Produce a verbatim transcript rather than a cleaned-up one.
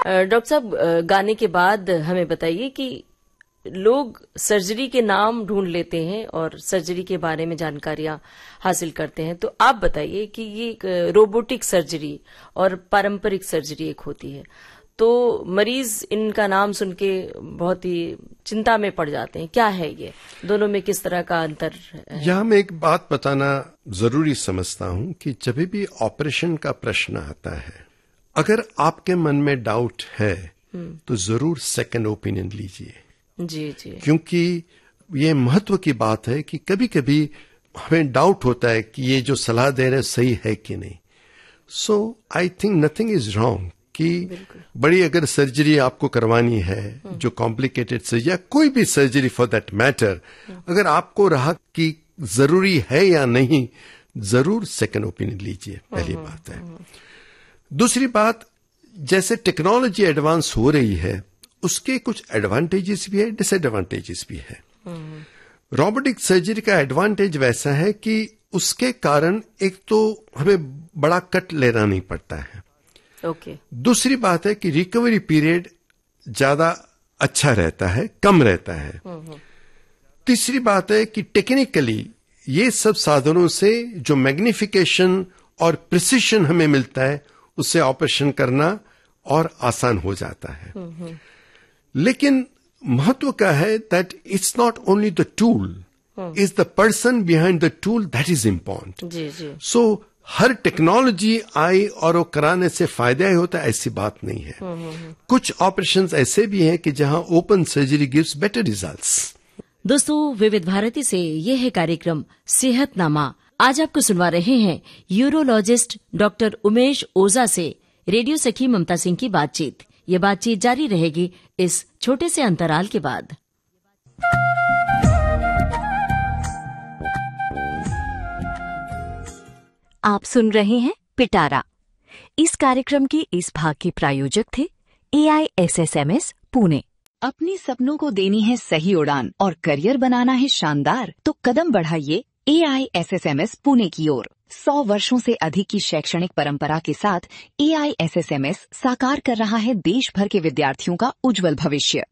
Doctor साहब, गाने के बाद हमें बताइए कि लोग सर्जरी के नाम ढूंढ लेते हैं और सर्जरी के बारे में जानकारियां हासिल करते हैं, तो आप बताइए कि ये रोबोटिक सर्जरी और पारंपरिक सर्जरी एक होती है, तो मरीज इनका नाम सुन के बहुत ही चिंता में पड़ जाते हैं। क्या है ये, दोनों में किस तरह का अंतर है? यहाँ मैं एक बात बताना जरूरी समझता हूँ कि जब भी ऑपरेशन का प्रश्न आता है, अगर आपके मन में डाउट है तो जरूर सेकंड ओपिनियन लीजिए। जी जी। क्योंकि ये महत्व की बात है कि कभी कभी हमें डाउट होता है कि ये जो सलाह दे रहे सही है कि नहीं। सो I think nothing is wrong कि बड़ी अगर सर्जरी आपको करवानी है, जो कॉम्प्लिकेटेड सर्जरी या कोई भी सर्जरी फॉर दैट मैटर, अगर आपको रहा कि जरूरी है या नहीं, जरूर सेकंड ओपिनियन लीजिए, पहली बात है। दूसरी बात, जैसे टेक्नोलॉजी एडवांस हो रही है, उसके कुछ एडवांटेजेस भी है, डिसएडवांटेजेस भी है। रोबोटिक सर्जरी का एडवांटेज वैसा है कि उसके कारण एक तो हमें बड़ा कट लेना नहीं पड़ता है। Okay okay. दूसरी बात है कि रिकवरी पीरियड ज्यादा अच्छा रहता है, कम रहता है। तीसरी बात है कि टेक्निकली ये सब साधनों से जो मैग्निफिकेशन और प्रिसिशन हमें मिलता है, उससे ऑपरेशन करना और आसान हो जाता है। लेकिन महत्व का है that it's not only the tool, is the person behind the tool that is important. Ji ji. So her technology आई और वो कराने से फायदा ही होता है, ऐसी बात नहीं है। कुछ ऑपरेशंस ऐसे भी हैं कि जहां open surgery gives better results. दोस्तों, विविध भारती से ये है कार्यक्रम सेहतनामा। आज आपको सुनवा रहे हैं यूरोलॉजिस्ट डॉक्टर उमेश ओझा से रेडियो सखी ममता सिंह की बातचीत। ये बातचीत जारी रहेगी इस छोटे से अंतराल के बाद। आप सुन रहे हैं पिटारा। इस कार्यक्रम के इस भाग के प्रायोजक थे ए I S S M S Pune. अपने सपनों को देनी है सही उड़ान और करियर बनाना है शानदार, तो कदम बढ़ाइए ए I S S M S Pune की ओर। सौ वर्षों से अधिक की शैक्षणिक परंपरा के साथ ए I S S M S साकार कर रहा है देश भर के विद्यार्थियों का उज्जवल भविष्य।